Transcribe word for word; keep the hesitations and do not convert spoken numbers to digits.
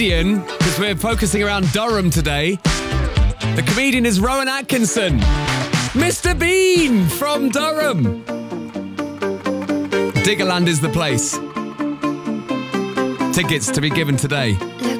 Because we're focusing around Durham today. The comedian is Rowan Atkinson. Mister Bean from Durham. Diggerland is the place. Tickets to be given today.